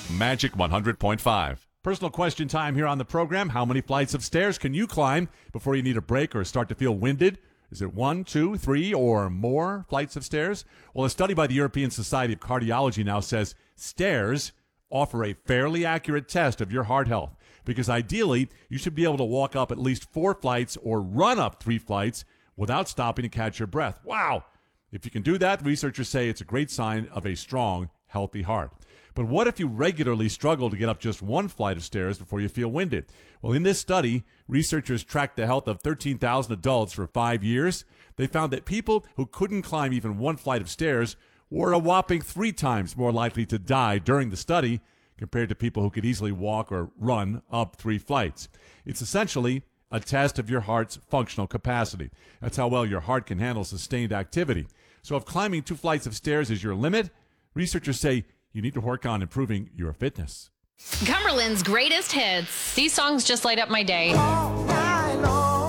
Magic 100.5. Personal question time here on the program. How many flights of stairs can you climb before you need a break or start to feel winded? Is it 1, 2, 3, or more flights of stairs? Well, a study by the European Society of Cardiology now says stairs offer a fairly accurate test of your heart health, because ideally you should be able to walk up at least 4 flights or run up 3 flights without stopping to catch your breath. Wow! If you can do that, researchers say it's a great sign of a strong, healthy heart. But what if you regularly struggle to get up just 1 flight of stairs before you feel winded? Well, in this study, researchers tracked the health of 13,000 adults for 5 years. They found that people who couldn't climb even 1 flight of stairs were a whopping 3 times more likely to die during the study compared to people who could easily walk or run up 3 flights. It's essentially a test of your heart's functional capacity. That's how well your heart can handle sustained activity. So if climbing 2 flights of stairs is your limit, researchers say you need to work on improving your fitness. Cumberland's greatest hits. These songs just light up my day. All night long.